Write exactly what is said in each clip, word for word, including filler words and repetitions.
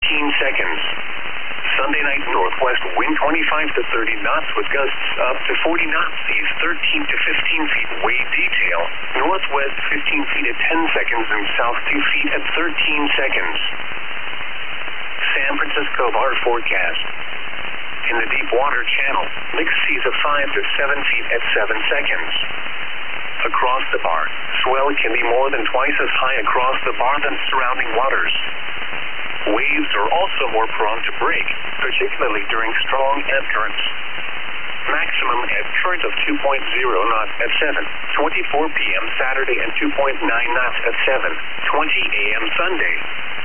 fifteen seconds. Sunday night, northwest wind twenty-five to thirty knots with gusts up to forty knots, seas thirteen to fifteen feet, wave detail. Northwest fifteen feet at ten seconds and south two feet at thirteen seconds. San Francisco Bar forecast. In the deep water channel, mixed seas of five to seven feet at seven seconds. Across the bar, swell can be more than twice as high across the bar than surrounding waters. Waves are also more prone to break, particularly during strong ebb currents. Maximum ebb current of two point zero knots at seven twenty-four p m Saturday and two point nine knots at seven twenty a m Sunday.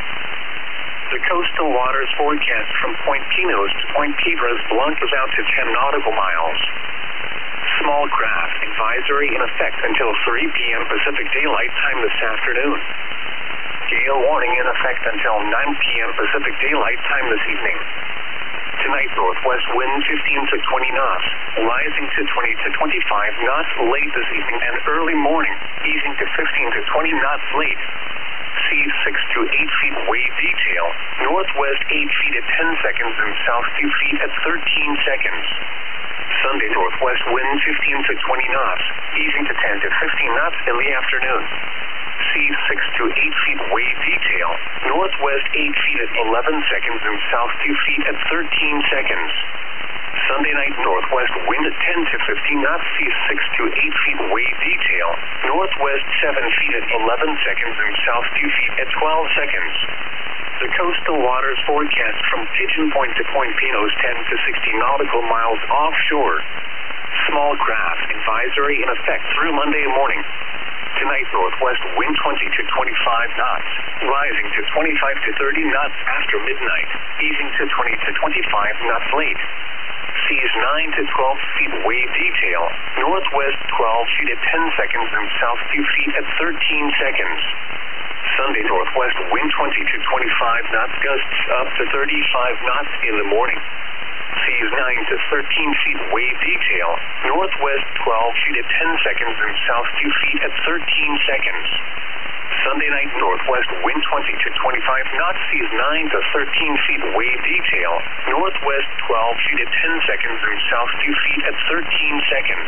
The coastal waters forecast from Point Pinos to Point Piedras Blancas out to ten nautical miles. Small craft advisory in effect until three p m Pacific Daylight Time this afternoon. Gale warning in effect until nine p m Pacific Daylight Time this evening. Tonight, northwest wind fifteen to twenty knots, rising to twenty to twenty-five knots late this evening and early morning, easing to fifteen to twenty knots late. Seas six to eight feet, wave detail. Northwest eight feet at ten seconds and south two feet at thirteen seconds. Sunday, northwest wind fifteen to twenty knots, easing to ten to fifteen knots in the afternoon. Seas six to eight feet, wave detail. Northwest eight feet at eleven seconds and south two feet at thirteen seconds. Sunday night, northwest wind at ten to fifteen knots, seas six to eight feet, wave detail. Northwest seven feet at eleven seconds and south two feet at twelve seconds. The coastal waters forecast from Pigeon Point to Point Pinos ten to sixty nautical miles offshore. Small craft advisory in effect through Monday morning. Tonight, northwest wind twenty to twenty-five knots, rising to twenty-five to thirty knots after midnight, easing to twenty to twenty-five knots late. Seas nine to twelve feet, wave detail. Northwest twelve feet at ten seconds and south two feet at thirteen seconds. Sunday, northwest wind twenty to twenty-five knots, gusts up to thirty-five knots in the morning. Seas nine to thirteen feet, wave detail. Northwest twelve feet at ten seconds and south two feet at thirteen seconds. Sunday night, northwest wind twenty to twenty-five knots, seas nine to thirteen feet, wave detail. Northwest twelve feet at ten seconds and south two feet at thirteen seconds.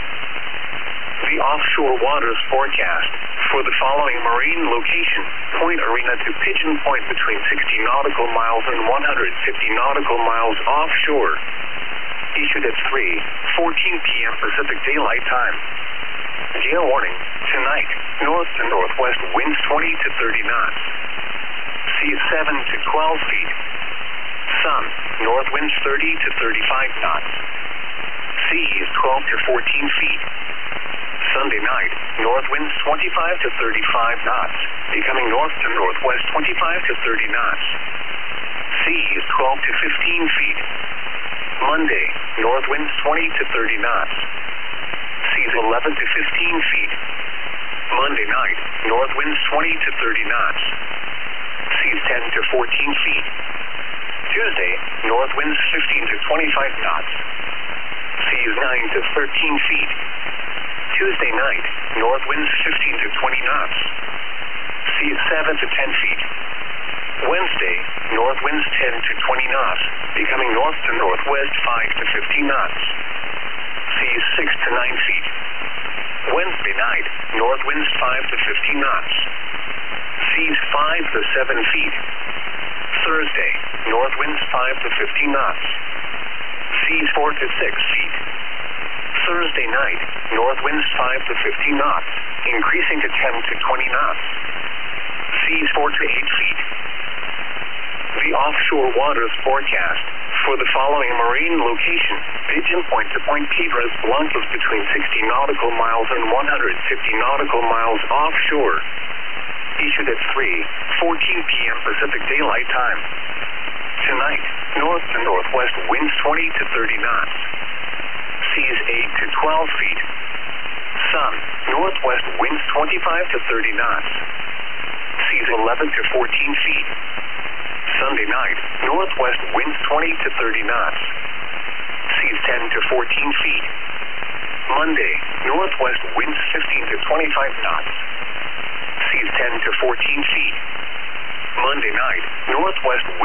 The offshore waters forecast for the following marine location: Point Arena to Pigeon Point between sixty nautical miles and one hundred fifty nautical miles offshore. Issued at three fourteen p m Pacific Daylight Time. Gale warning tonight: north to northwest winds twenty to thirty knots. Seas seven to twelve feet. Sun, north winds thirty to thirty-five knots. Seas twelve to fourteen feet. Sunday night, north winds twenty-five to thirty-five knots, becoming north to northwest twenty-five to thirty knots. Seas twelve to fifteen feet. Monday, north winds twenty to thirty knots. Seas eleven to fifteen feet. Monday night, north winds twenty to thirty knots. Seas ten to fourteen feet. Tuesday, north winds fifteen to twenty-five knots. Seas nine to thirteen feet. Tuesday night, north winds fifteen to twenty knots. Seas seven to ten feet. Wednesday, north winds ten to twenty knots, becoming north to northwest five to fifteen knots. Seas six to nine feet. Wednesday night, north winds five to fifteen knots. Seas five to seven feet. Thursday, north winds five to fifteen knots. Seas four to six feet. Thursday night, north winds five to fifteen knots, increasing to ten to twenty knots. Seas four to eight feet. The offshore waters forecast for the following marine location: Pigeon Point to Point Piedras Blancas between sixty nautical miles and one hundred fifty nautical miles offshore. Issued at three fourteen p m Pacific Daylight Time. Tonight, north to northwest winds twenty to thirty knots. Seas eight to twelve feet. Sun, northwest winds twenty-five to thirty knots. Seas eleven to fourteen feet. Sunday night, northwest winds twenty to thirty knots. Seas ten to fourteen feet. Monday, northwest winds fifteen to twenty-five knots. Seas ten to fourteen feet. Monday night, northwest winds